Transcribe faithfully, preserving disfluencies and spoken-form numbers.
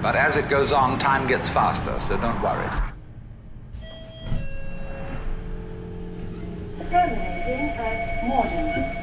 But as it goes on, time gets faster, so don't worry. Terminating at Morden.